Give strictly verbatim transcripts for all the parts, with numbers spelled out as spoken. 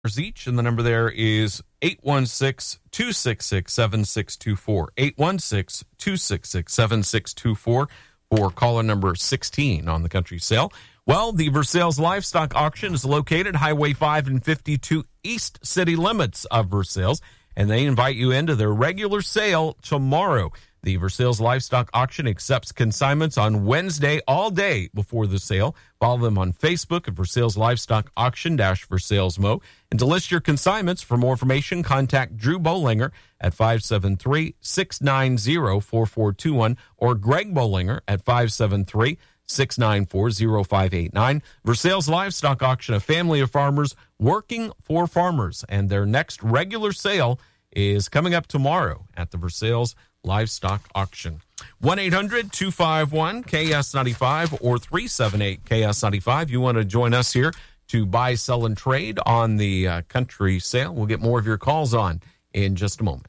each, and the number there is eight one six, two six six, seven six two four. eight one six, two six six, seven six two four for caller number sixteen on the country sale. Well, the Versailles Livestock Auction is located Highway five and fifty-two east city limits of Versailles, and they invite you into their regular sale tomorrow. The Versailles Livestock Auction accepts consignments on Wednesday all day before the sale. Follow them on Facebook at Versailles Livestock Auction dash Versailles Mo. And to list your consignments, for more information, contact Drew Bollinger at five seven three, six nine zero, four four two one or Greg Bollinger at five seven three, six nine four, zero five eight nine. Versailles Livestock Auction, a family of farmers working for farmers. And their next regular sale is coming up tomorrow at the Versailles Livestock Auction. one eight hundred, two five one, K S ninety-five or three seven eight, K S ninety-five. You want to join us here to buy, sell, and trade on the uh, country sale. We'll get more of your calls on in just a moment.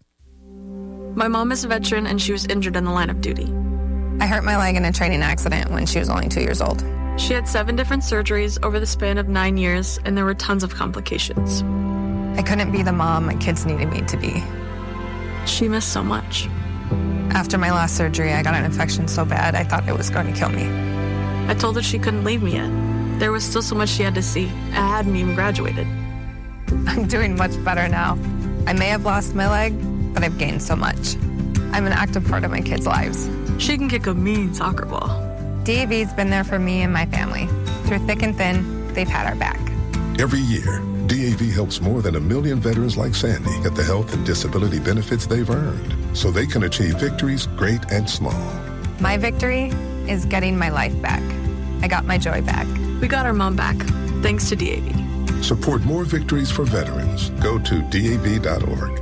My mom is a veteran, and she was injured in the line of duty. I hurt my leg in a training accident when she was only two years old. She had seven different surgeries over the span of nine years, and there were tons of complications. I couldn't be the mom my kids needed me to be. She missed so much. After my last surgery, I got an infection so bad I thought it was going to kill me. I told her she couldn't leave me yet. There was still so much she had to see. I hadn't even graduated. I'm doing much better now. I may have lost my leg, but I've gained so much. I'm an active part of my kids' lives. She can kick a mean soccer ball. D A V's been there for me and my family. Through thick and thin, they've had our back. Every year, D A V helps more than a million veterans like Sandy get the health and disability benefits they've earned so they can achieve victories great and small. My victory is getting my life back. I got my joy back. We got our mom back, thanks to D A V. Support more victories for veterans. Go to D A V dot org.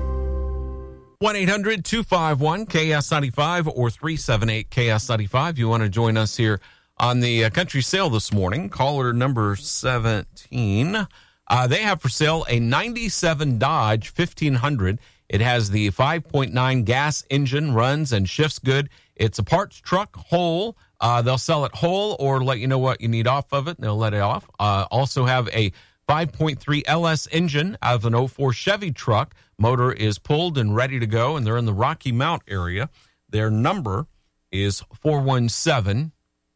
one eight hundred, two five one, K S ninety-five or three seven eight, K S ninety-five. You want to join us here on the uh, country sale this morning. Caller number seventeen. Uh, they have for sale a ninety-seven Dodge fifteen hundred. It has the five point nine gas engine, runs and shifts good. It's a parts truck, whole. Uh, they'll sell it whole or let you know what you need off of it, and they'll let it off. Uh, also have a five point three L S engine out of an oh four Chevy truck. Motor is pulled and ready to go, and they're in the Rocky Mount area. Their number is four one seven,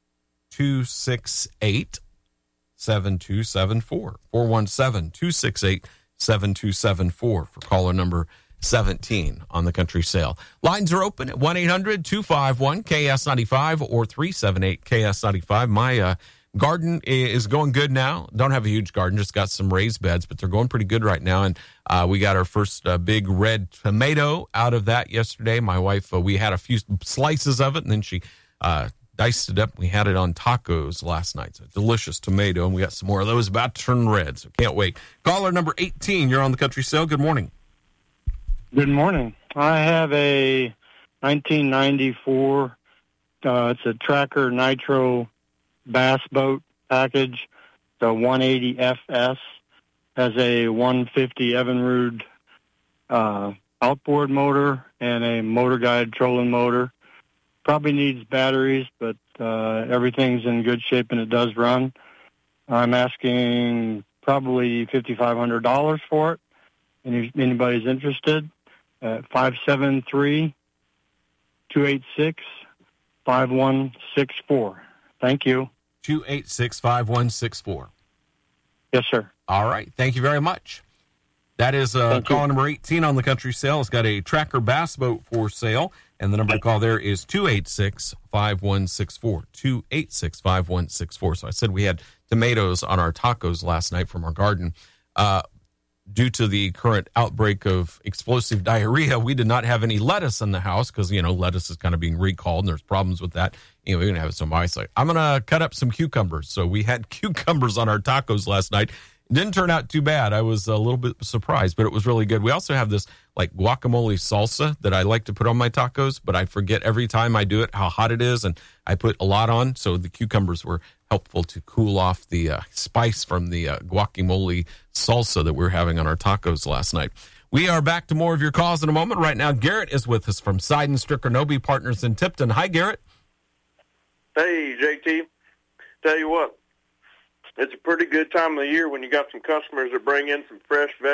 two six eight, seven two seven four. four one seven, two six eight, seven two seven four for caller number seventeen on the country sale. Lines are open at one eight hundred, two five one, K S ninety-five or three seven eight, K S ninety-five. My uh, garden is going good now. Don't have a huge garden, just got some raised beds, but they're going pretty good right now. And uh, we got our first uh, big red tomato out of that yesterday. My wife, uh, we had a few slices of it, and then she uh, diced it up. We had it on tacos last night. So delicious tomato, and we got some more of those about to turn red, so can't wait. Caller number eighteen, you're on the country sale. Good morning. Good morning. I have a nineteen ninety-four, uh, it's a Tracker Nitro bass boat package, the one eighty F S, has a one fifty Evinrude uh, outboard motor and a motor guide trolling motor. Probably needs batteries, but uh, everything's in good shape and it does run. I'm asking probably five thousand five hundred dollars for it. And if anybody's interested, at five seven three, two eight six, five one six four. Thank you. two eight six, five one six four. Yes, sir. All right. Thank you very much. That is uh, call number eighteen on the country sale. It's got a Tracker bass boat for sale, and the number to call there is two eight six, five one six four. two eight six, five one six four. So I said we had tomatoes on our tacos last night from our garden. Uh, due to the current outbreak of explosive diarrhea, we did not have any lettuce in the house because, you know, lettuce is kind of being recalled and there's problems with that. You know, we're going to have some ice. Like, I'm going to cut up some cucumbers. So we had cucumbers on our tacos last night. It didn't turn out too bad. I was a little bit surprised, but it was really good. We also have this like guacamole salsa that I like to put on my tacos, but I forget every time I do it how hot it is, and I put a lot on. So the cucumbers were helpful to cool off the uh, spice from the uh, guacamole salsa that we were having on our tacos last night. We are back to more of your calls in a moment. Right now, Garrett is with us from Sidon Stricker Nobe Partners in Tipton. Hi, Garrett. Hey, J T. Tell you what, it's a pretty good time of the year when you got some customers that bring in some fresh vegetables.